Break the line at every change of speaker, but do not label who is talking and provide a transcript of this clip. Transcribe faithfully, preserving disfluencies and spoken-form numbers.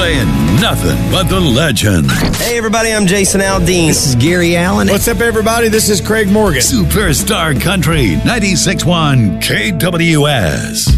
Playing nothing but the legends.
Hey, everybody, I'm Jason Aldean.
This is Gary Allen.
What's up, everybody? This is Craig Morgan.
Superstar Country, ninety-six point one K W S.